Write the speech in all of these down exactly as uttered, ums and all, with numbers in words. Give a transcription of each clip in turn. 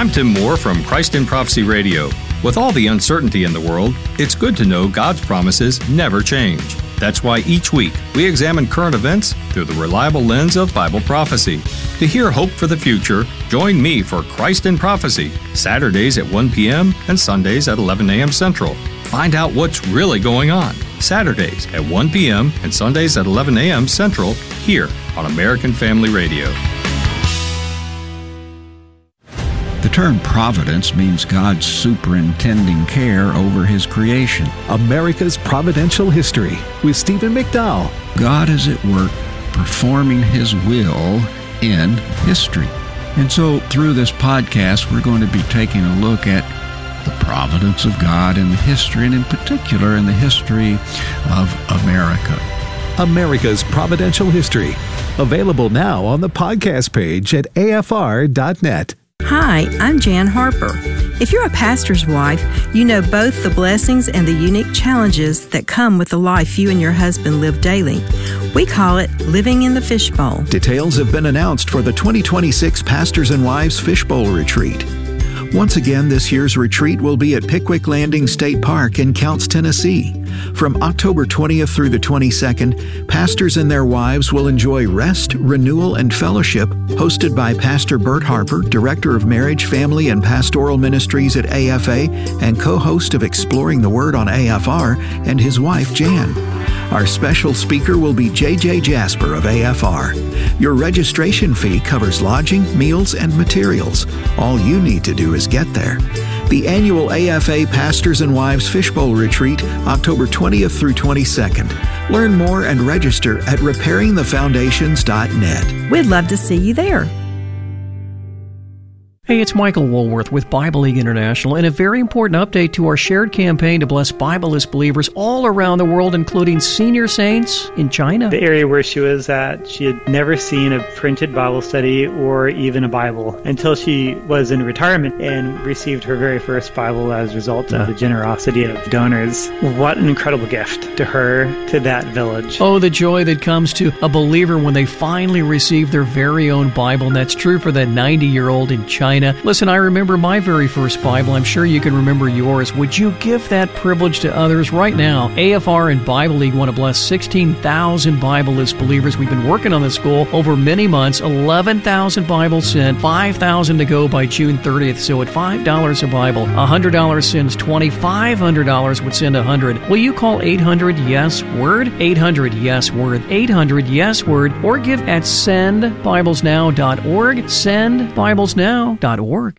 I'm Tim Moore from Christ in Prophecy Radio. With all the uncertainty in the world, it's good to know God's promises never change. That's why each week we examine current events through the reliable lens of Bible prophecy. To hear hope for the future, join me for Christ in Prophecy, Saturdays at one p.m. and Sundays at eleven a.m. Central. Find out what's really going on. Saturdays at one p.m. and Sundays at eleven a.m. Central, here on American Family Radio. The term providence means God's superintending care over His creation. America's Providential History with Stephen McDowell. God is at work performing His will in history. And so through this podcast, we're going to be taking a look at the providence of God in the history, and in particular in the history of America. America's Providential History. Available now on the podcast page at A F R dot net. Hi, I'm Jan Harper. If you're a pastor's wife, you know both the blessings and the unique challenges that come with the life you and your husband live daily. We call it living in the fishbowl. Details have been announced for the twenty twenty-six Pastors and Wives Fishbowl Retreat. Once again, this year's retreat will be at Pickwick Landing State Park in Counce, Tennessee. From October twentieth through the twenty-second, pastors and their wives will enjoy rest, renewal, and fellowship, hosted by Pastor Bert Harper, Director of Marriage, Family, and Pastoral Ministries at A F A and co-host of Exploring the Word on A F R, and his wife, Jan. Our special speaker will be J J Jasper of A F R. Your registration fee covers lodging, meals, and materials. All you need to do is get there. The annual A F A Pastors and Wives Fishbowl Retreat, October twentieth through twenty-second. Learn more and register at repairing the foundations dot net. We'd love to see you there. Hey, it's Michael Woolworth with Bible League International, and a very important update to our shared campaign to bless Bibleless believers all around the world, including senior saints in China. The area where she was at, she had never seen a printed Bible study or even a Bible until she was in retirement and received her very first Bible as a result of the generosity of donors. What an incredible gift to her, to that village. Oh, the joy that comes to a believer when they finally receive their very own Bible, and that's true for that ninety-year-old in China. Listen, I remember my very first Bible. I'm sure you can remember yours. Would you give that privilege to others right now? A F R and Bible League want to bless sixteen thousand Bibleless believers. We've been working on this goal over many months. eleven thousand Bibles sent, five thousand to go by June thirtieth. So at five dollars a Bible, one hundred dollars sends twenty, five hundred dollars would send one hundred. Will you call eight hundred yes word? eight hundred yes word. eight hundred yes word. Or give at send bibles now dot org. send bibles now dot org.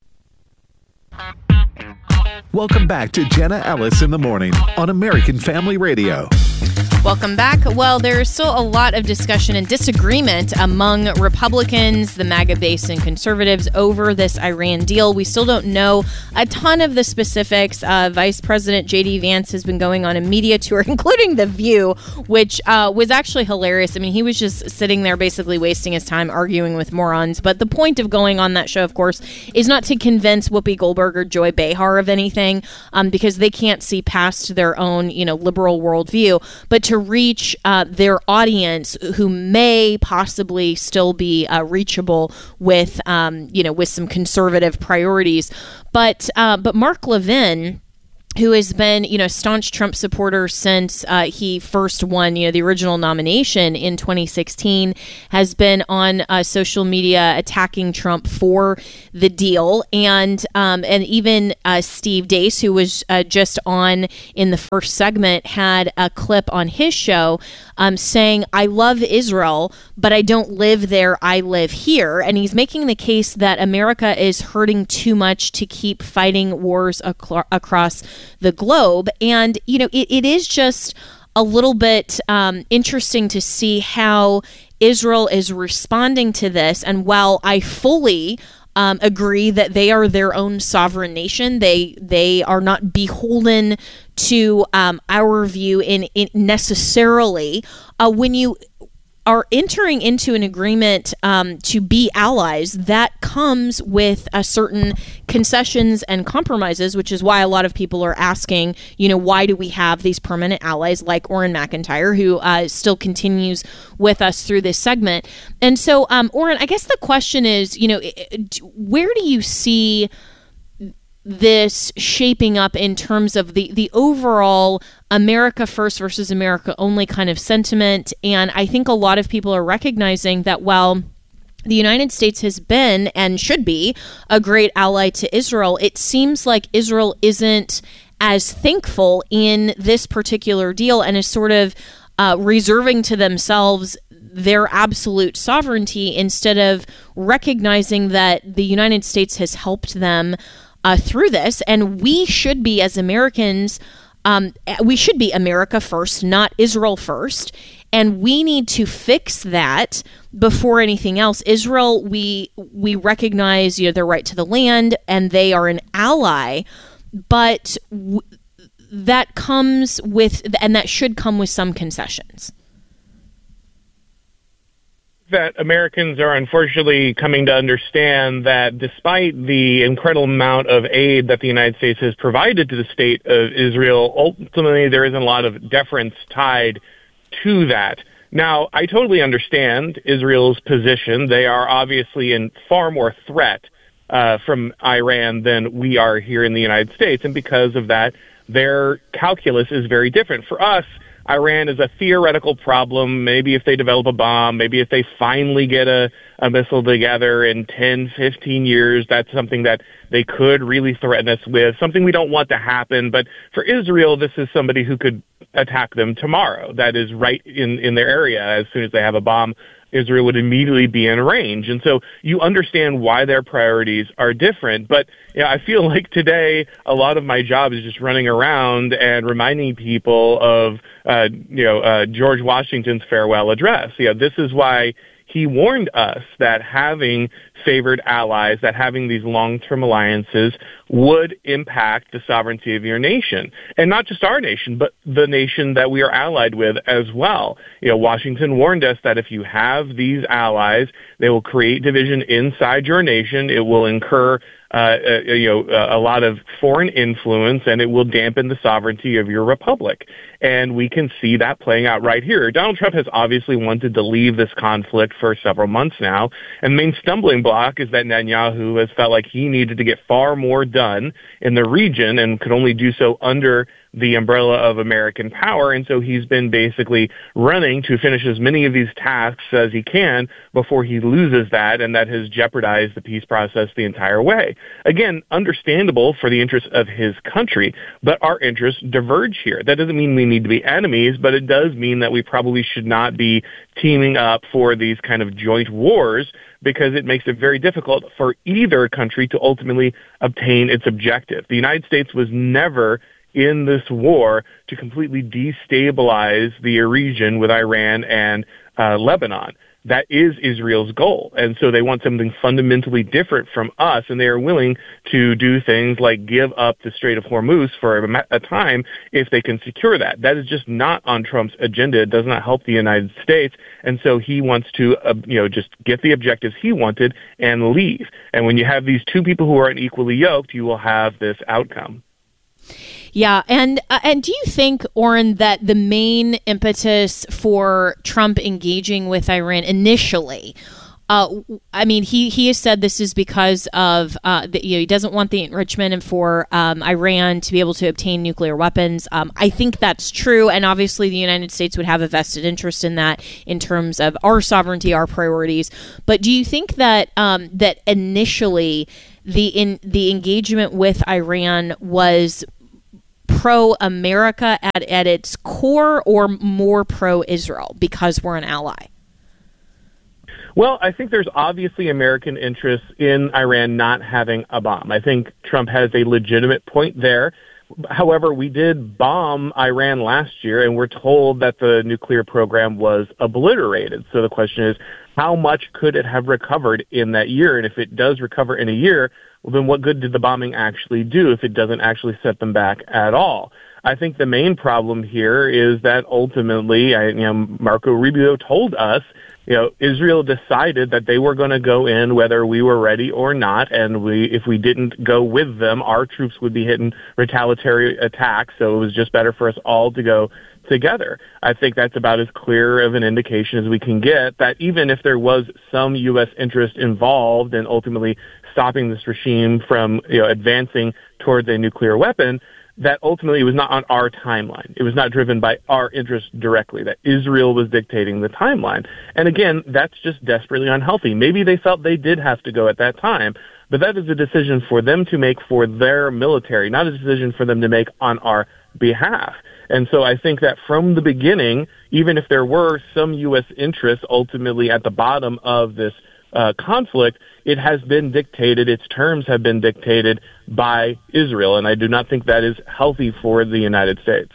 Welcome back to Jenna Ellis in the Morning on American Family Radio. Welcome back. Well, there is still a lot of discussion and disagreement among Republicans, the MAGA base, and conservatives over this Iran deal. We still don't know a ton of the specifics. Uh, Vice President J D Vance has been going on a media tour, including The View, which uh, was actually hilarious. I mean, he was just sitting there basically wasting his time arguing with morons. But the point of going on that show, of course, is not to convince Whoopi Goldberg or Joy Behar of anything, um, because they can't see past their own, you know, liberal worldview, but to reach uh, their audience who may possibly still be uh, reachable with, um, you know, with some conservative priorities. But uh, but Mark Levin, who has been, you know, staunch Trump supporter since uh, he first won, you know, the original nomination in twenty sixteen, has been on uh, social media attacking Trump for the deal. And um, and even uh, Steve Deace, who was uh, just on in the first segment, had a clip on his show um, saying, "I love Israel, but I don't live there, I live here." And he's making the case that America is hurting too much to keep fighting wars ac- across the globe. And, you know, it, it is just a little bit um, interesting to see how Israel is responding to this. And while I fully um, agree that they are their own sovereign nation, they they are not beholden to um, our view in, in necessarily, uh, when you are entering into an agreement um, to be allies, that comes with a certain concessions and compromises, which is why a lot of people are asking, you know, why do we have these permanent allies like Orrin McIntyre, who uh, still continues with us through this segment. And so, um, Orrin, I guess the question is, you know, where do you see this shaping up in terms of the, the overall America first versus America only kind of sentiment. And I think a lot of people are recognizing that while the United States has been and should be a great ally to Israel, it seems like Israel isn't as thankful in this particular deal and is sort of uh, reserving to themselves their absolute sovereignty instead of recognizing that the United States has helped them uh, through this. And we should be, as Americans, um, we should be America first, not Israel first. And we need to fix that before anything else. Israel, we we recognize, you know, their right to the land, and they are an ally, but w- that comes with, and that should come with some concessions. That Americans are unfortunately coming to understand that despite the incredible amount of aid that the United States has provided to the state of Israel, ultimately there isn't a lot of deference tied to that. Now, I totally understand Israel's position. They are obviously in far more threat uh, from Iran than we are here in the United States, and because of that, their calculus is very different. For us, Iran is a theoretical problem. Maybe if they develop a bomb, maybe if they finally get a, a missile together in ten, fifteen years, that's something that they could really threaten us with, something we don't want to happen. But for Israel, this is somebody who could attack them tomorrow. That is right in, in their area. As soon as they have a bomb, Israel would immediately be in range. And so you understand why their priorities are different. But you know, I feel like today a lot of my job is just running around and reminding people of uh, you know uh, George Washington's farewell address. You know, this is why he warned us that having favored allies, that having these long-term alliances would impact the sovereignty of your nation. And not just our nation, but the nation that we are allied with as well. You know, Washington warned us that if you have these allies, they will create division inside your nation. It will incur Uh, uh, you know, uh, a lot of foreign influence, and it will dampen the sovereignty of your republic. And we can see that playing out right here. Donald Trump has obviously wanted to leave this conflict for several months now, and the main stumbling block is that Netanyahu has felt like he needed to get far more done in the region and could only do so under the umbrella of American power, and so he's been basically running to finish as many of these tasks as he can before he loses that, and that has jeopardized the peace process the entire way. Again, understandable for the interests of his country, but our interests diverge here. That doesn't mean we need to be enemies, but it does mean that we probably should not be teaming up for these kind of joint wars, because it makes it very difficult for either country to ultimately obtain its objective. The United States was never in this war to completely destabilize the region with Iran and uh, Lebanon. That is Israel's goal. And so they want something fundamentally different from us, and they are willing to do things like give up the Strait of Hormuz for a, a time if they can secure that. That is just not on Trump's agenda. It does not help the United States. And so he wants to, uh, you know, just get the objectives he wanted and leave. And when you have these two people who are unequally yoked, you will have this outcome. Yeah, and uh, and do you think, Oren, that the main impetus for Trump engaging with Iran initially, uh, I mean, he, he has said this is because of, uh, the, you know, he doesn't want the enrichment and for um, Iran to be able to obtain nuclear weapons. Um, I think that's true, and obviously the United States would have a vested interest in that in terms of our sovereignty, our priorities. But do you think that um, that initially the in the engagement with Iran was pro-America at, at its core, or more pro-Israel because we're an ally? Well, I think there's obviously American interests in Iran not having a bomb. I think Trump has a legitimate point there. However, we did bomb Iran last year, and we're told that the nuclear program was obliterated. So the question is, how much could it have recovered in that year? And if it does recover in a year, well, then what good did the bombing actually do if it doesn't actually set them back at all? I think the main problem here is that ultimately, I, you know, Marco Rubio told us, you know, Israel decided that they were going to go in whether we were ready or not, and we, if we didn't go with them, our troops would be hitting retaliatory attacks. So it was just better for us all to go together. I think that's about as clear of an indication as we can get that even if there was some U S interest involved in ultimately stopping this regime from, you know, advancing towards a nuclear weapon, that ultimately it was not on our timeline. It was not driven by our interests directly, that Israel was dictating the timeline. And again, that's just desperately unhealthy. Maybe they felt they did have to go at that time, but that is a decision for them to make for their military, not a decision for them to make on our behalf. And so I think that from the beginning, even if there were some U S interests ultimately at the bottom of this uh, conflict, it has been dictated, its terms have been dictated by Israel. And I do not think that is healthy for the United States.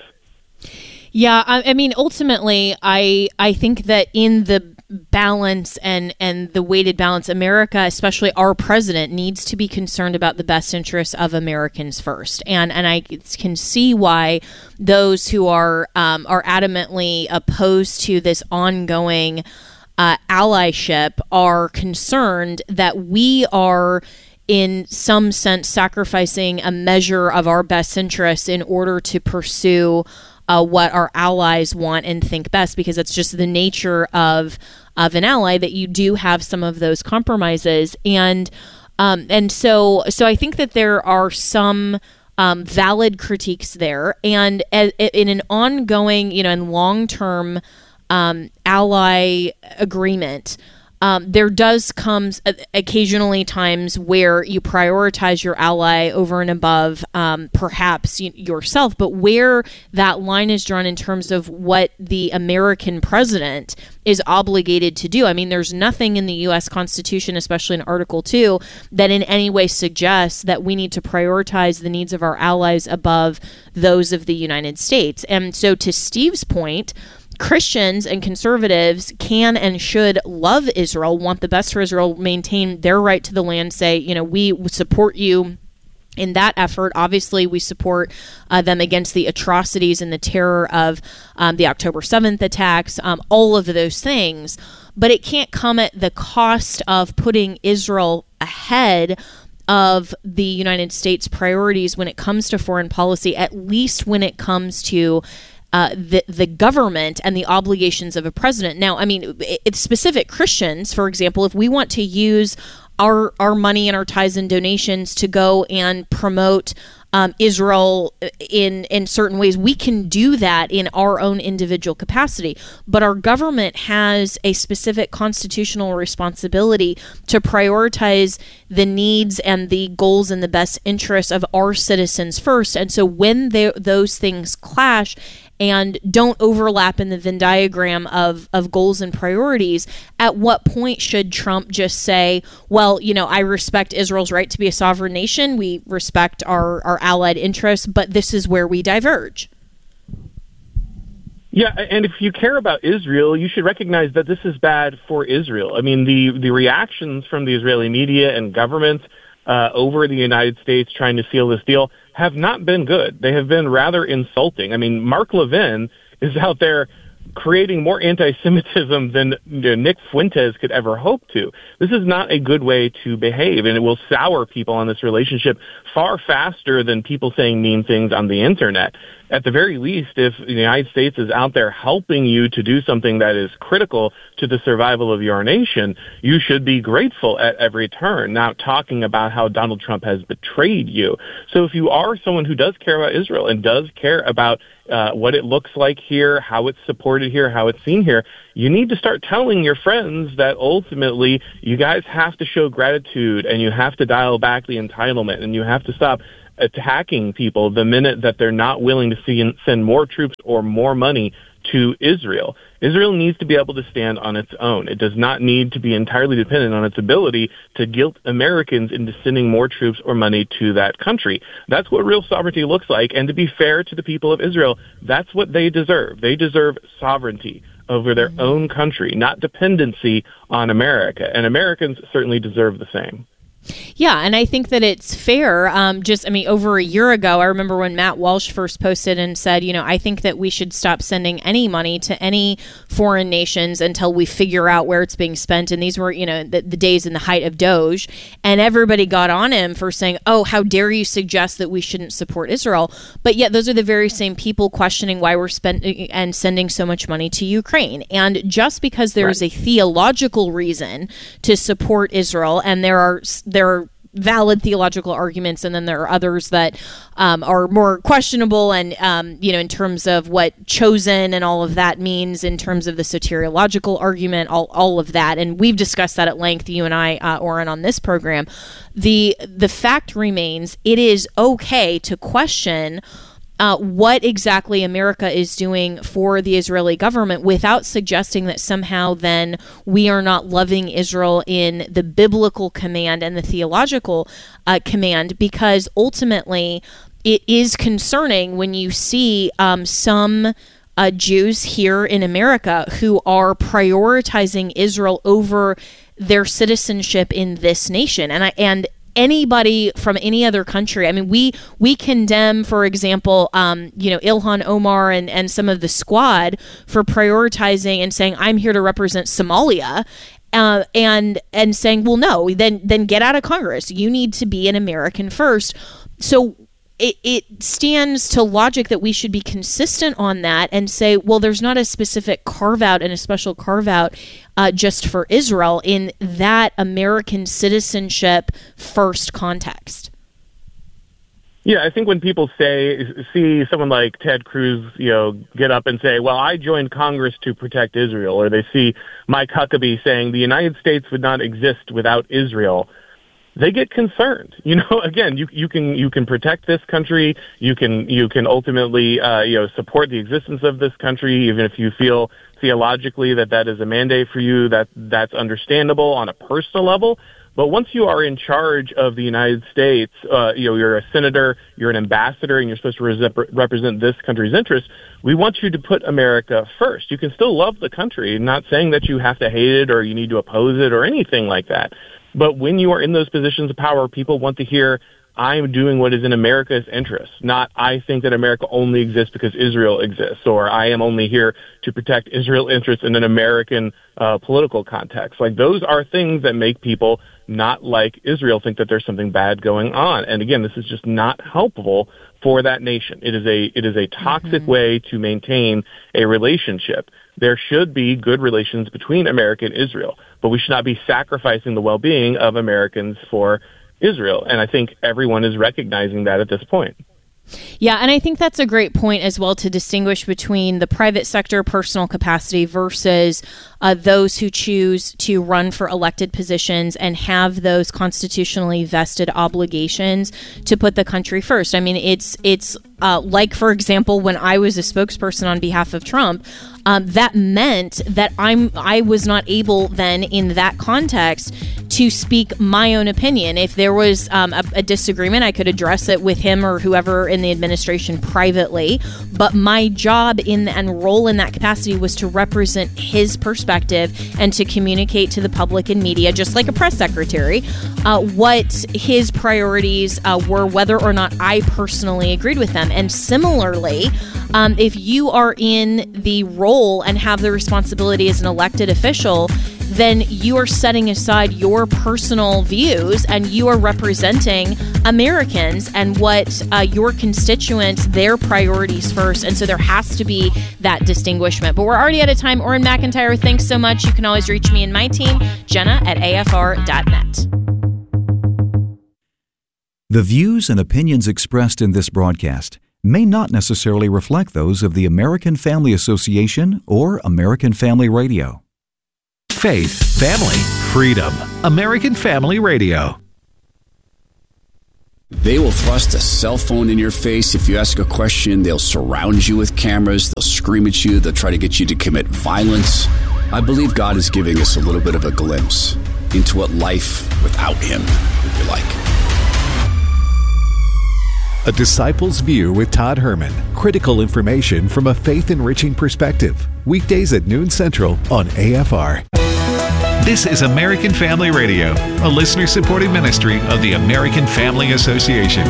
Yeah, I, I mean, ultimately, I I think that in the balance and, and the weighted balance, America, especially our president, needs to be concerned about the best interests of Americans first. And and I can see why those who are um, are adamantly opposed to this ongoing uh, allyship are concerned that we are, in some sense, sacrificing a measure of our best interests in order to pursue uh, what our allies want and think best, because it's just the nature of of an ally that you do have some of those compromises. And um, and so so I think that there are some um, valid critiques there. And as, in an ongoing, you know, and long-term um, ally agreement, Um, there does come occasionally times where you prioritize your ally over and above um, perhaps y- yourself, but where that line is drawn in terms of what the American president is obligated to do. I mean, there's nothing in the U S Constitution, especially in Article two, that in any way suggests that we need to prioritize the needs of our allies above those of the United States. And so to Steve's point, Christians and conservatives can and should love Israel, want the best for Israel, maintain their right to the land, say, you know, we support you in that effort. Obviously, we support uh, them against the atrocities and the terror of um, the October seventh attacks, um, all of those things. But it can't come at the cost of putting Israel ahead of the United States priorities when it comes to foreign policy, at least when it comes to Uh, the the government and the obligations of a president. Now, I mean, it's specific Christians, for example, if we want to use our our money and our tithes and donations to go and promote um, Israel in in certain ways, we can do that in our own individual capacity. But our government has a specific constitutional responsibility to prioritize the needs and the goals and the best interests of our citizens first. And so when they, those things clash and don't overlap in the Venn diagram of, of goals and priorities, at what point should Trump just say, well, you know, I respect Israel's right to be a sovereign nation, we respect our, our allied interests, but this is where we diverge? Yeah, and if you care about Israel, you should recognize that this is bad for Israel. I mean, the, the reactions from the Israeli media and government uh, over the United States trying to seal this deal have not been good. They have been rather insulting. I mean, Mark Levin is out there creating more anti-Semitism than you know, Nick Fuentes could ever hope to. This is not a good way to behave, and it will sour people on this relationship far faster than people saying mean things on the internet. At the very least, if the United States is out there helping you to do something that is critical to the survival of your nation, you should be grateful at every turn, not talking about how Donald Trump has betrayed you. So if you are someone who does care about Israel and does care about uh, what it looks like here, how it's supported here, how it's seen here, you need to start telling your friends that ultimately you guys have to show gratitude and you have to dial back the entitlement and you have to stop attacking people the minute that they're not willing to see and send more troops or more money to Israel. Israel needs to be able to stand on its own. It does not need to be entirely dependent on its ability to guilt Americans into sending more troops or money to that country. That's what real sovereignty looks like. And to be fair to the people of Israel, that's what they deserve. They deserve sovereignty over their mm-hmm. own country, not dependency on America. And Americans certainly deserve the same. Yeah, and I think that it's fair. Um, just, I mean, over a year ago, I remember when Matt Walsh first posted and said, you know, I think that we should stop sending any money to any foreign nations until we figure out where it's being spent. And these were, you know, the, the days in the height of Doge. And everybody got on him for saying, oh, how dare you suggest that we shouldn't support Israel? But yet those are the very same people questioning why we're spending and sending so much money to Ukraine. And just because there right. is a theological reason to support Israel, and there are there are valid theological arguments, and then there are others that um, are more questionable, and um, you know, in terms of what chosen and all of that means, in terms of the soteriological argument, all all of that, and we've discussed that at length, you and I, uh, Oren, on this program. The the fact remains, it is okay to question Uh, what exactly America is doing for the Israeli government without suggesting that somehow then we are not loving Israel in the biblical command and the theological uh, command, because ultimately it is concerning when you see um, some uh, Jews here in America who are prioritizing Israel over their citizenship in this nation. And I and anybody from any other country. I mean, we we condemn, for example, um, you know, Ilhan Omar and, and some of the squad for prioritizing and saying, I'm here to represent Somalia, uh, and and saying, well, no, then then get out of Congress. You need to be an American first. So it, it stands to logic that we should be consistent on that and say, well, there's not a specific carve-out and a special carve-out uh, just for Israel in that American citizenship first context. Yeah, I think when people say, see someone like Ted Cruz, you know, get up and say, well, I joined Congress to protect Israel, or they see Mike Huckabee saying the United States would not exist without Israel, they get concerned. You know, again, you you can you can protect this country, you can you can ultimately uh, you know support the existence of this country, even if you feel theologically that that is a mandate for you. That that's understandable on a personal level. But once you are in charge of the United States, uh, you know, you're a senator, you're an ambassador, and you're supposed to re- represent this country's interests, we want you to put America first. You can still love the country, not saying that you have to hate it or you need to oppose it or anything like that. But when you are in those positions of power, people want to hear, I'm doing what is in America's interest, not I think that America only exists because Israel exists, or I am only here to protect Israel interests in an American uh, political context. Like, those are things that make people not like Israel think that there's something bad going on. And again, this is just not helpful for that nation. It is a it is a toxic mm-hmm. way to maintain a relationship. There should be good relations between America and Israel, but we should not be sacrificing the well-being of Americans for Israel. And I think everyone is recognizing that at this point. Yeah, and I think that's a great point as well, to distinguish between the private sector personal capacity versus uh, those who choose to run for elected positions and have those constitutionally vested obligations to put the country first. I mean, it's it's uh, like, for example, when I was a spokesperson on behalf of Trump, um, that meant that I'm I was not able then in that context to speak my own opinion. If there was um, a, a disagreement, I could address it with him or whoever in the administration privately. But my job in and role in that capacity was to represent his perspective and to communicate to the public and media, just like a press secretary, uh, what his priorities uh, were, whether or not I personally agreed with them. And similarly, um, if you are in the role and have the responsibility as an elected official, then you are setting aside your personal views and you are representing Americans and what uh, your constituents, their priorities first. And so there has to be that distinguishment. But we're already out of time. Oren McIntyre, thanks so much. You can always reach me and my team, Jenna at A F R dot net. The views and opinions expressed in this broadcast may not necessarily reflect those of the American Family Association or American Family Radio. Faith, family, freedom. American Family Radio. They will thrust a cell phone in your face if you ask a question. They'll surround you with cameras. They'll scream at you. They'll try to get you to commit violence. I believe God is giving us a little bit of a glimpse into what life without Him would be like. A Disciple's View with Todd Herman. Critical information from a faith-enriching perspective. Weekdays at noon Central on A F R. This is American Family Radio, a listener-supported ministry of the American Family Association.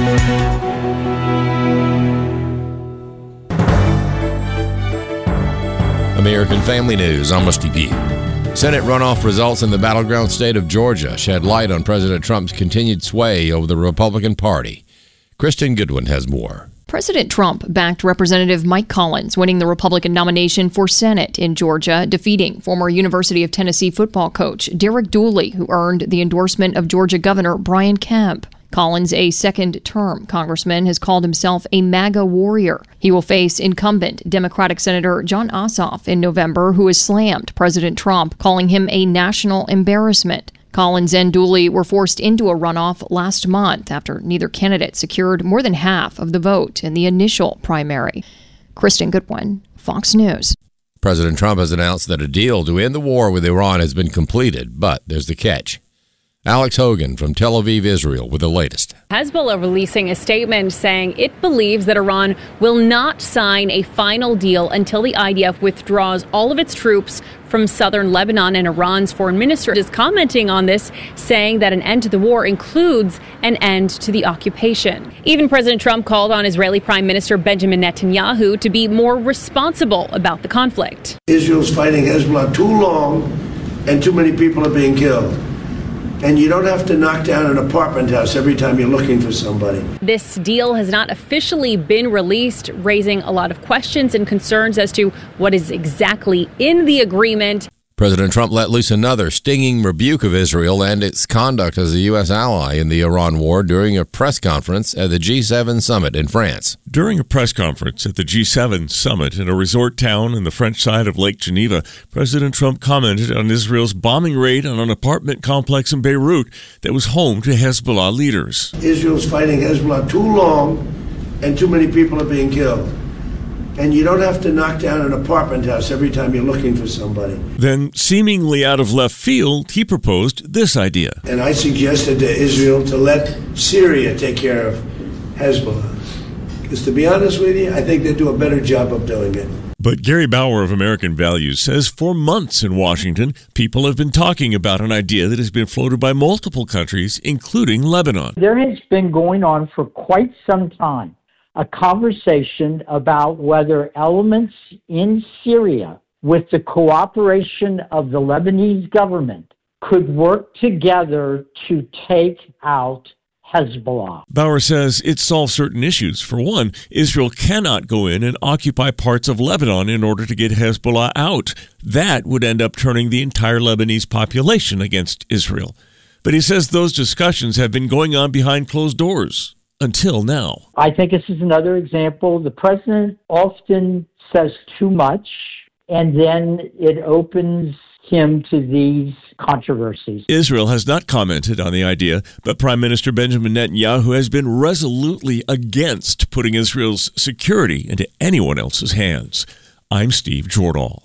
American Family News, I'm Rusty Pugh. Senate runoff results in the battleground state of Georgia shed light on President Trump's continued sway over the Republican Party. Kristen Goodwin has more. President Trump backed Representative Mike Collins, winning the Republican nomination for Senate in Georgia, defeating former University of Tennessee football coach Derek Dooley, who earned the endorsement of Georgia Governor Brian Kemp. Collins, a second-term congressman, has called himself a MAGA warrior. He will face incumbent Democratic Senator Jon Ossoff in November, who has slammed President Trump, calling him a national embarrassment. Collins and Dooley were forced into a runoff last month after neither candidate secured more than half of the vote in the initial primary. Kristen Goodwin, Fox News. President Trump has announced that a deal to end the war with Iran has been completed, but there's the catch. Alex Hogan from Tel Aviv, Israel, with the latest. Hezbollah releasing a statement saying it believes that Iran will not sign a final deal until the I D F withdraws all of its troops from southern Lebanon, and Iran's foreign minister is commenting on this, saying that an end to the war includes an end to the occupation. Even President Trump called on Israeli Prime Minister Benjamin Netanyahu to be more responsible about the conflict. Israel's fighting Hezbollah too long, and too many people are being killed. And you don't have to knock down an apartment house every time you're looking for somebody. This deal has not officially been released, raising a lot of questions and concerns as to what is exactly in the agreement. President Trump let loose another stinging rebuke of Israel and its conduct as a U S ally in the Iran war during a press conference at the G seven summit in France. During a press conference at the G seven summit in a resort town in the French side of Lake Geneva, President Trump commented on Israel's bombing raid on an apartment complex in Beirut that was home to Hezbollah leaders. Israel's fighting Hezbollah too long, and too many people are being killed. And you don't have to knock down an apartment house every time you're looking for somebody. Then, seemingly out of left field, he proposed this idea. And I suggested to Israel to let Syria take care of Hezbollah. Because to be honest with you, I think they do a better job of doing it. But Gary Bauer of American Values says for months in Washington, people have been talking about an idea that has been floated by multiple countries, including Lebanon. There has been going on for quite some time a conversation about whether elements in Syria, with the cooperation of the Lebanese government, could work together to take out Hezbollah. Bauer says it solves certain issues. For one, Israel cannot go in and occupy parts of Lebanon in order to get Hezbollah out. That would end up turning the entire Lebanese population against Israel. But he says those discussions have been going on behind closed doors. Until now. I think this is another example. The president often says too much, and then it opens him to these controversies. Israel has not commented on the idea, but Prime Minister Benjamin Netanyahu has been resolutely against putting Israel's security into anyone else's hands. I'm Steve Jordahl.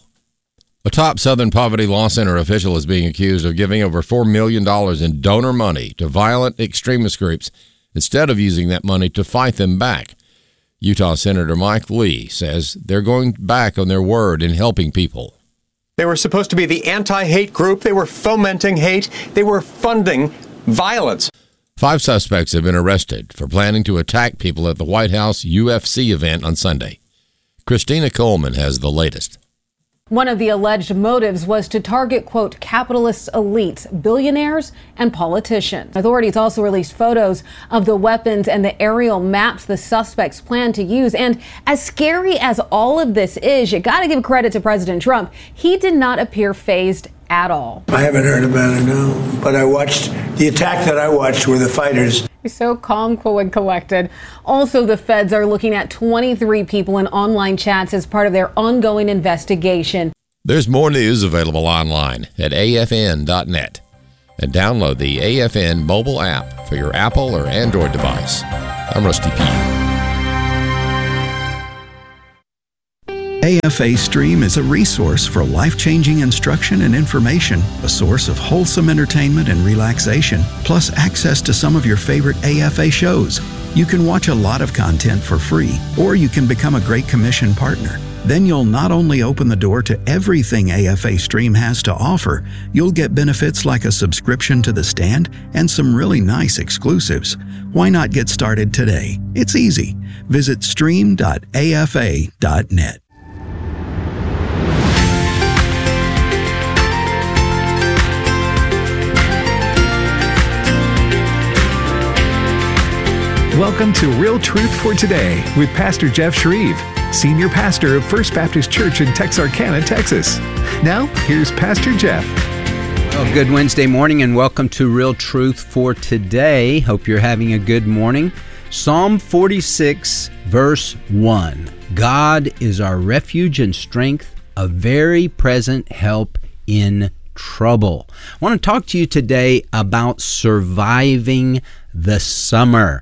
A top Southern Poverty Law Center official is being accused of giving over four million dollars in donor money to violent extremist groups instead of using that money to fight them back. Utah Senator Mike Lee says they're going back on their word in helping people. They were supposed to be the anti-hate group. They were fomenting hate. They were funding violence. Five suspects have been arrested for planning to attack people at the White House U F C event on Sunday. Christina Coleman has the latest. One of the alleged motives was to target, quote, capitalist elites, billionaires, and politicians. Authorities also released photos of the weapons and the aerial maps the suspects plan to use. And as scary as all of this is, you got to give credit to President Trump. He did not appear fazed at all. I haven't heard about it, no. But I watched, the attack that I watched were the fighters. He's so calm, cool, and collected. Also, the feds are looking at twenty-three people in online chats as part of their ongoing investigation. There's more news available online at A F N dot net. And download the A F N mobile app for your Apple or Android device. I'm Rusty Pugh. A F A Stream is a resource for life-changing instruction and information, a source of wholesome entertainment and relaxation, plus access to some of your favorite A F A shows. You can watch a lot of content for free, or you can become a Great Commission partner. Then you'll not only open the door to everything A F A Stream has to offer, you'll get benefits like a subscription to The Stand and some really nice exclusives. Why not get started today? It's easy. Visit stream dot a f a dot net. Welcome to Real Truth for Today with Pastor Jeff Shreve, Senior Pastor of First Baptist Church in Texarkana, Texas. Now, here's Pastor Jeff. Well, good Wednesday morning and welcome to Real Truth for Today. Hope you're having a good morning. Psalm forty-six, verse one. God is our refuge and strength, a very present help in trouble. I want to talk to you today about surviving the summer.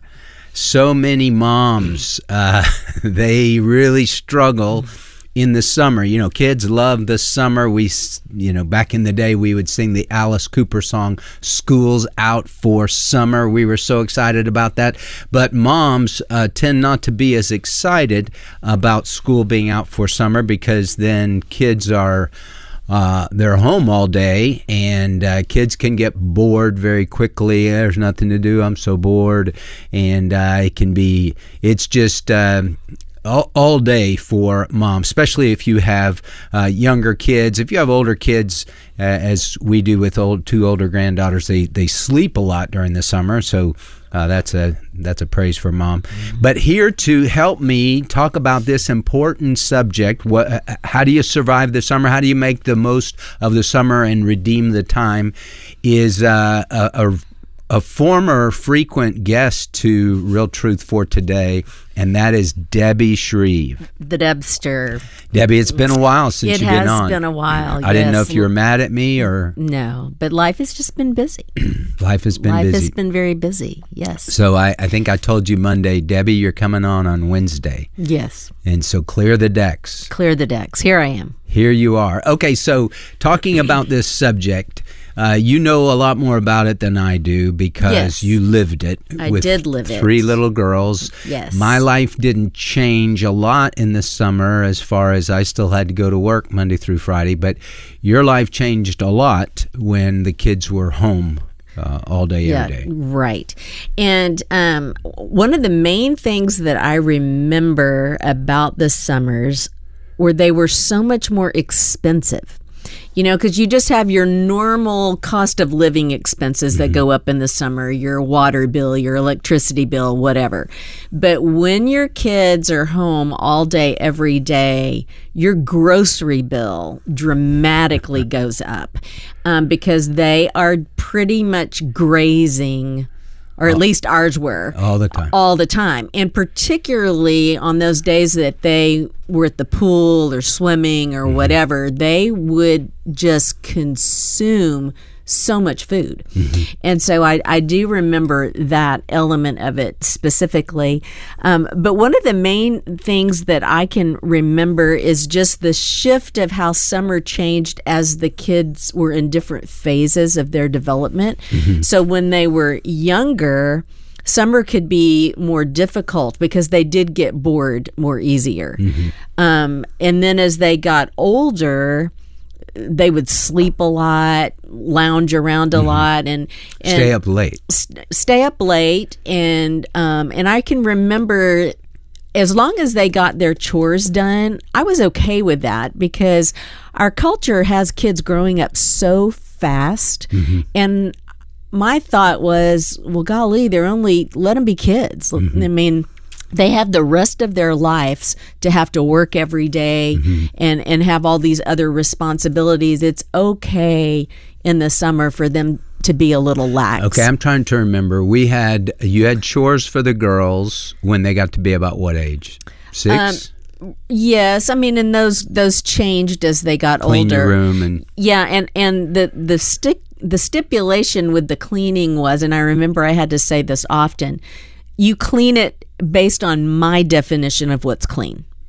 So many moms, uh, they really struggle in the summer. You know, kids love the summer. We, you know, back in the day, we would sing the Alice Cooper song, School's Out for Summer. We were so excited about that. But moms uh, tend not to be as excited about school being out for summer because then kids are Uh, they're home all day, and uh, kids can get bored very quickly. There's nothing to do. I'm so bored, and uh, it can be. It's just uh, all, all day for mom, especially if you have uh, younger kids. If you have older kids, uh, as we do with old two older granddaughters, they they sleep a lot during the summer. So. Uh, that's a that's a praise for mom. Mm-hmm. But here to help me talk about this important subject, what, how do you survive the summer? How do you make the most of the summer and redeem the time? Is uh, a, a a former frequent guest to Real Truth for Today, and that is Debbie Shreve. The Debster. Debbie, it's been a while since it you've been on. It has been a while, I yes. didn't know if you were mad at me or... No, but life has just been busy. Life has been life busy. Life has been very busy, yes. So I, I think I told you Monday, Debbie, you're coming on on Wednesday. Yes. And so clear the decks. Clear the decks. Here I am. Here you are. Okay, so talking about this subject... Uh, you know a lot more about it than I do because yes. you lived it. I with did live it. Three little girls. Yes. My life didn't change a lot in the summer as far as I still had to go to work Monday through Friday, but your life changed a lot when the kids were home uh, all day, yeah, every day. Right. And um, one of the main things that I remember about the summers were they were so much more expensive. You know, because you just have your normal cost of living expenses that mm-hmm. go up in the summer, your water bill, your electricity bill, whatever. But when your kids are home all day, every day, your grocery bill dramatically goes up um, because they are pretty much grazing. Or at least ours were. All the time. All the time. And particularly on those days that they were at the pool or swimming or mm-hmm. whatever, they would just consume so much food. Mm-hmm. And so I, I do remember that element of it specifically. Um, but one of the main things that I can remember is just the shift of how summer changed as the kids were in different phases of their development. Mm-hmm. So when they were younger, summer could be more difficult because they did get bored more easier. Mm-hmm. Um, and then as they got older, they would sleep a lot, lounge around a mm-hmm. lot, and, and stay up late. St- stay up late, and um, and I can remember, as long as they got their chores done, I was okay with that because our culture has kids growing up so fast, mm-hmm. and my thought was, well, golly, they're only let them be kids. Mm-hmm. I mean. They have the rest of their lives to have to work every day mm-hmm. and, and have all these other responsibilities. It's okay in the summer for them to be a little lax. Okay, I'm trying to remember. We had you had chores for the girls when they got to be about what age? Six? Um, yes, I mean, and those those changed as they got Clean older. Your room and yeah, and and the the stick the stipulation with the cleaning was, and I remember I had to say this often. You clean it based on my definition of what's clean.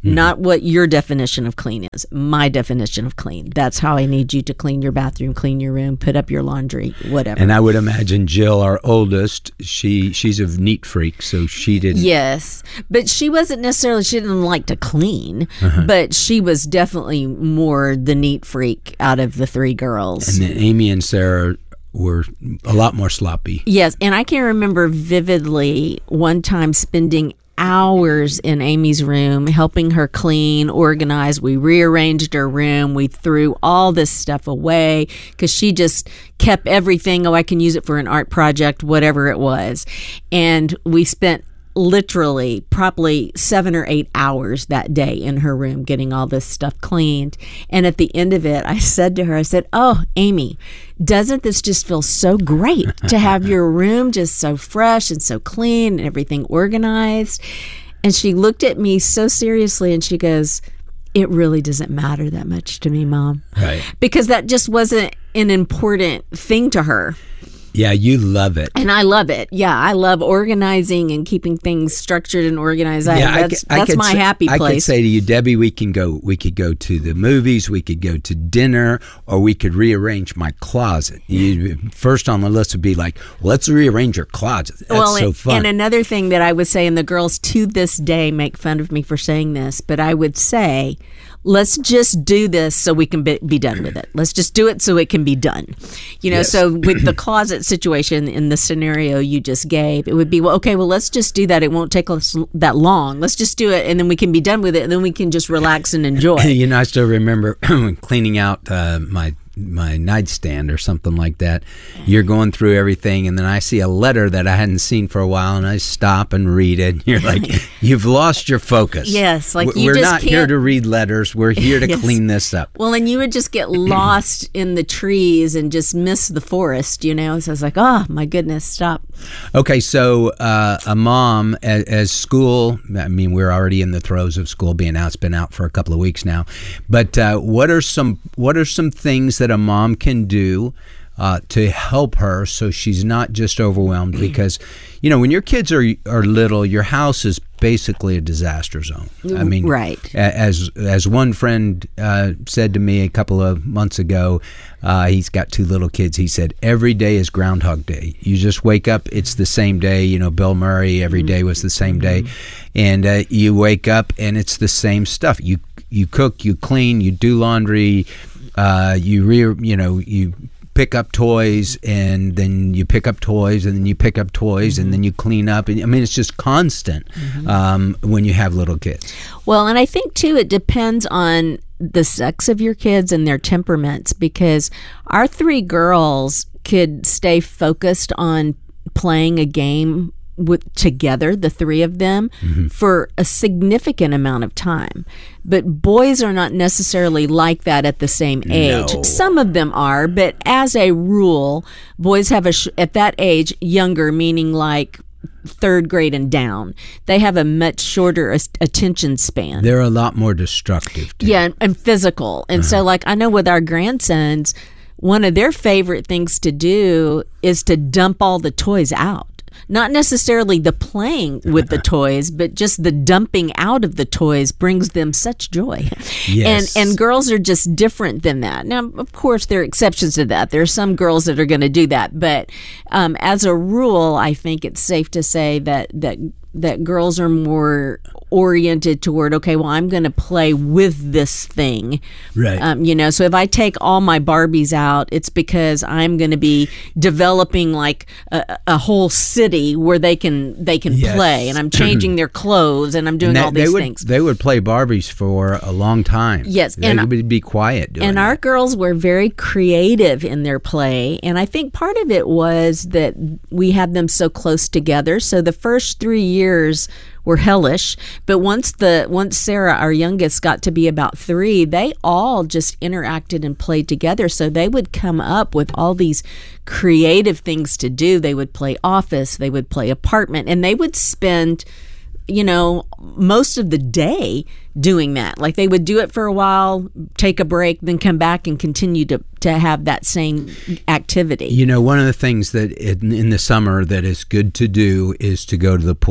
Mm-hmm. Not what your definition of clean is. My definition of clean. That's how I need you to clean your bathroom, clean your room, put up your laundry, whatever. And I would imagine Jill, our oldest, she she's a neat freak, so she didn't. Yes, but she wasn't necessarily, she didn't like to clean, Uh-huh. but she was definitely more the neat freak out of the three girls. And then Amy and Sarah were a lot more sloppy. Yes, and I can remember vividly one time spending hours in Amy's room, helping her clean, organize. We rearranged her room. We threw all this stuff away because she just kept everything. Oh, I can use it for an art project, whatever it was. And we spent literally probably seven or eight hours that day in her room getting all this stuff cleaned. And at the end of it, I said to her, I said, oh, Amy, doesn't this just feel so great to have your room just so fresh and so clean and everything organized? And she looked at me so seriously and she goes, it really doesn't matter that much to me, Mom. Right. Because that just wasn't an important thing to her. Yeah, you love it. And I love it. Yeah, I love organizing and keeping things structured and organized. Yeah, I, I that's could- I that's could my say- happy I could place. say to you, Debbie, we can go. We could go to the movies. We could go to dinner, or we could rearrange my closet. You, first on the list would be like, let's rearrange your closet. That's well, so and, fun. and another thing that I would say, and the girls to this day make fun of me for saying this, but I would say, let's just do this so we can be, be done with it. Let's just do it so it can be done. You know, Yes. so with the closet situation in the scenario you just gave, it would be, well, okay, well, let's just do that. It won't take us that long. Let's just do it, and then we can be done with it, and then we can just relax and enjoy. You know, I still remember cleaning out uh, my my nightstand or something like that. You're going through everything, and then I see a letter that I hadn't seen for a while, and I stop and read it. And you're like, you've lost your focus. Yes, like W- you we're just not here can't- to read letters. We're here to Yes. clean this up. Well, and you would just get lost in the trees and just miss the forest, you know? So it's like, oh, my goodness, stop. Okay, so uh, a mom, as, as school, I mean, we're already in the throes of school being out. It's been out for a couple of weeks now. But uh, what are some what are some things that a mom can do uh, to help her so she's not just overwhelmed? Because, you know, when your kids are are little, your house is basically a disaster zone. I mean, Right. a- As as one friend uh, said to me a couple of months ago, uh, he's got two little kids. He said, every day is Groundhog Day. You just wake up, it's the same day. You know, Bill Murray, every day was the same day. And uh, you wake up and it's the same stuff. You you cook, you clean, you do laundry, uh, you re, you know, you pick up toys, and then you pick up toys, and then you pick up toys, and then you clean up. And I mean, it's just constant um, when you have little kids. Well, and I think, too, it depends on the sex of your kids and their temperaments, because our three girls could stay focused on playing a game with together, the three of them, Mhm. for a significant amount of time. But boys are not necessarily like that at the same age. No. Some of them are, but as a rule, boys have a sh- at that age, younger, meaning like third grade and down, they have a much shorter as- attention span. They're a lot more destructive. Yeah, and, and physical. And so, like, I know with our grandsons, one of their favorite things to do is to dump all the toys out. Not necessarily the playing with the toys, but just the dumping out of the toys brings them such joy. Yes. And and girls are just different than that. Now, of course, there are exceptions to that. There are some girls that are going to do that, but um, as a rule, I think it's safe to say that that that girls are more oriented toward, okay, well, I'm going to play with this thing. Right. Um, you know, so if I take all my Barbies out, it's because I'm going to be developing like a, a whole city where they can they can Yes. play, and I'm changing their clothes, and I'm doing And that- all they these would, things. They would play Barbies for a long time. Yes, They and- would be quiet doing And our girls were very creative in their play. And I think part of it was that we had them so close together. So the first three years were hellish. But once the once Sarah, our youngest, got to be about three, they all just interacted and played together. So they would come up with all these creative things to do. They would play office, they would play apartment, and they would spend, you know, most of the day doing that. Like they would do it for a while, take a break, then come back and continue to, to have that same activity. You know, one of the things that in, in the summer that is good to do is to go to the pool.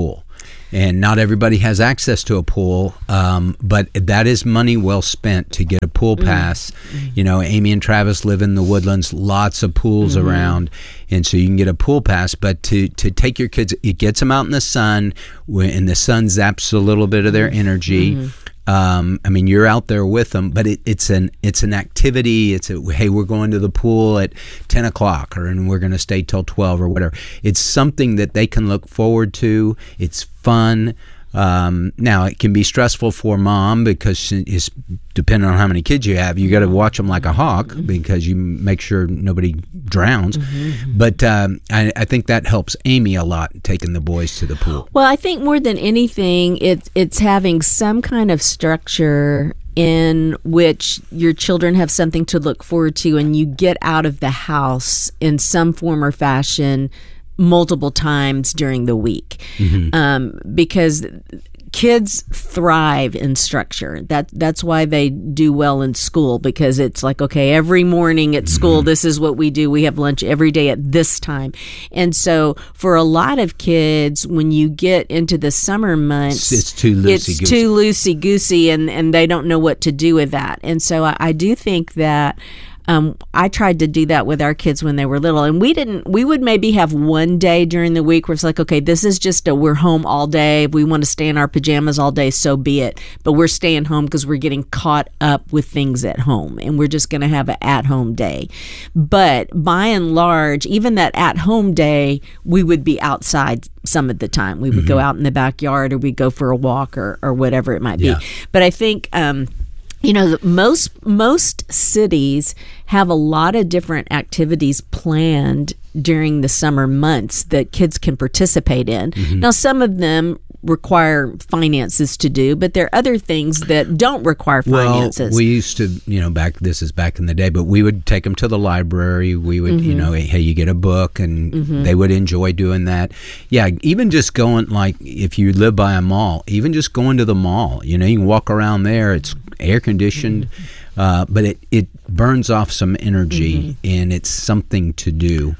And not everybody has access to a pool, um, but that is money well spent to get a pool pass. Mm-hmm. You know, Amy and Travis live in the Woodlands, lots of pools mm-hmm. around, and so you can get a pool pass. But to, to take your kids, it gets them out in the sun, and the sun zaps a little bit of their energy. Mm-hmm. Um, I mean, you're out there with them, but it, it's an it's an activity. It's a, hey, we're going to the pool at ten o'clock, or and we're going to stay till twelve or whatever. It's something that they can look forward to. It's fun. Um, now, it can be stressful for mom because it's depending on how many kids you have. You got to watch them like a hawk because you make sure nobody drowns. Mm-hmm. But um, I, I think that helps Amy a lot, taking the boys to the pool. Well, I think more than anything, it's it's having some kind of structure in which your children have something to look forward to, and you get out of the house in some form or fashion multiple times during the week. Mm-hmm. um, because kids thrive in structure. That that's why they do well in school, because it's like, okay, every morning at school, mm-hmm. this is what we do. We have lunch every day at this time. And so for a lot of kids, when you get into the summer months, it's, it's too loosey-goosey. It's too loosey-goosey, and, and they don't know what to do with that. And so I, I do think that Um, I tried to do that with our kids when they were little, and we didn't, we would maybe have one day during the week where it's like, okay, this is just a, we're home all day. If we want to stay in our pajamas all day, so be it. But we're staying home because we're getting caught up with things at home, and we're just going to have an at-home day. But by and large, even that at-home day, we would be outside some of the time. We would mm-hmm. go out in the backyard, or we'd go for a walk, or, or whatever it might be. Yeah. But I think, um, you know, most most cities have a lot of different activities planned during the summer months that kids can participate in. Mm-hmm. Now, some of them require finances to do, but there are other things that don't require finances. Well, we used to, you know, back, this is back in the day, but we would take them to the library. We would, mm-hmm. you know, hey, you get a book, and mm-hmm. they would enjoy doing that. Yeah, even just going, like, if you live by a mall, even just going to the mall, you know, you can walk around there. It's air conditioned, mm-hmm. uh, but it, it burns off some energy, mm-hmm. and it's something to do,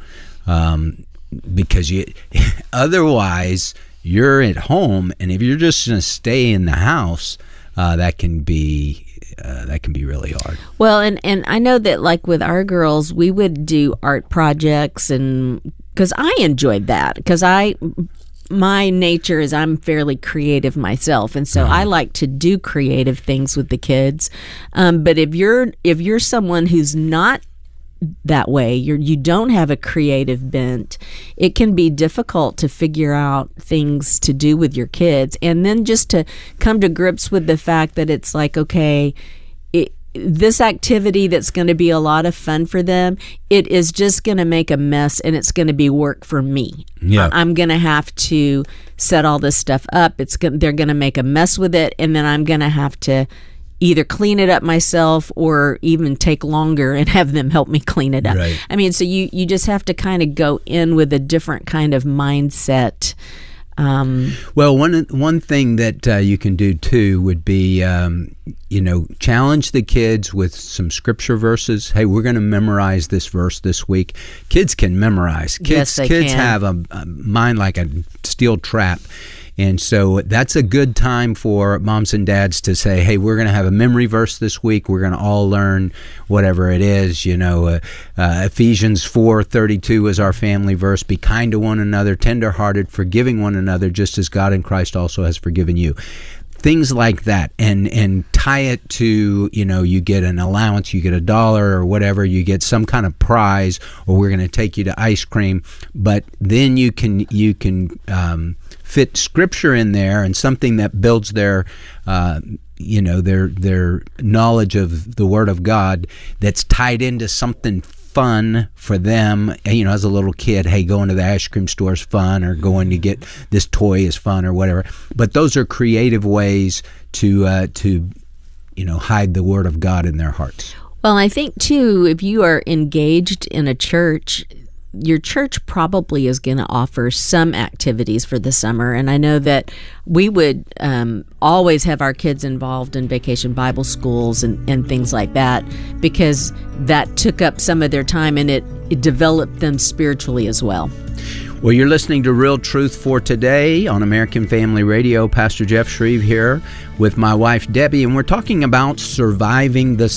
um, because you otherwise you're at home, and if you're just going to stay in the house, uh, that can be uh, that can be really hard. Well, and, and I know that, like, with our girls, we would do art projects, and because I enjoyed that, because I my nature is I'm fairly creative myself, and so uh-huh. I like to do creative things with the kids. Um, but if you're if you're someone who's not that way, you're you don't have a creative bent, it can be difficult to figure out things to do with your kids, and then just to come to grips with the fact that it's like, okay, it, this activity that's going to be a lot of fun for them, it is just going to make a mess, and it's going to be work for me. Yeah. I'm going to have to set all this stuff up. It's go- they're going to make a mess with it, and then I'm going to have to either clean it up myself, or even take longer and have them help me clean it up. Right. I mean, so you, you just have to kind of go in with a different kind of mindset. Um, well, one one thing that uh, you can do too would be, um, you know, challenge the kids with some scripture verses. Hey, we're going to memorize this verse this week. Kids can memorize. Kids, yes, they kids can. have a, a mind like a steel trap. And so that's a good time for moms and dads to say, hey, we're going to have a memory verse this week. We're going to all learn whatever it is. You know, uh, uh, Ephesians four thirty-two is our family verse. Be kind to one another, tenderhearted, forgiving one another, just as God in Christ also has forgiven you. Things like that, and and tie it to, you know, you get an allowance, you get a dollar or whatever, you get some kind of prize, or we're going to take you to ice cream. But then you can you can um, fit scripture in there, and something that builds their uh, you know their their knowledge of the Word of God, that's tied into something fun for them. You know, as a little kid, hey, going to the ice cream store is fun, or going to get this toy is fun, or whatever. But those are creative ways to uh, to you know hide the Word of God in their hearts. Well, I think too, if you are engaged in a church, your church probably is going to offer some activities for the summer. And I know that we would um, always have our kids involved in vacation Bible schools and, and things like that, because that took up some of their time, and it, it developed them spiritually as well. Well, you're listening to Real Truth for Today on American Family Radio. Pastor Jeff Shreve here with my wife, Debbie, and we're talking about surviving the